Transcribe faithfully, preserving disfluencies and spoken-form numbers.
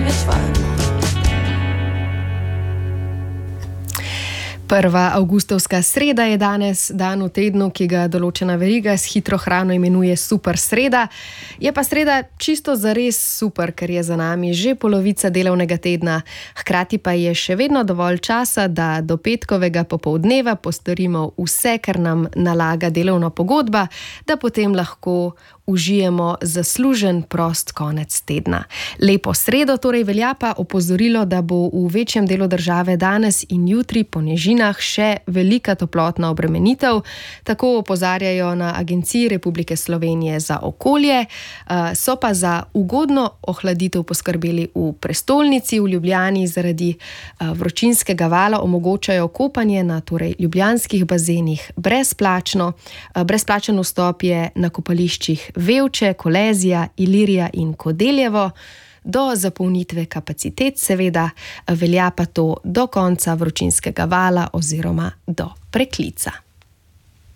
Prva avgustovska sreda je danes, dan v tednu, ki ga določena veriga s hitro hrano imenuje super sreda. Je pa sreda čisto zares super, ker je za nami že polovica delovnega tedna. Hkrati pa je še vedno dovolj časa, da do petkovega popoldneva postorimo vse, kar nam nalaga delovna pogodba, da potem lahko užijemo zaslužen prost konec tedna. Lepo sredo torej velja pa opozorilo, da bo v večjem delu države danes in jutri po nižinah še velika toplotna obremenitev. Tako opozarjajo na Agenciji Republike Slovenije za okolje. So pa za ugodno ohladitev poskrbeli v prestolnici, v Ljubljani zaradi vročinskega vala omogočajo kopanje na torej ljubljanskih bazenih brezplačno. Brezplačen vstop je na kopališčih Vevče, Kolezija, Ilirija in Kodeljevo. Do zapolnitve kapacitet seveda velja pa to do konca vročinskega vala oziroma do preklica.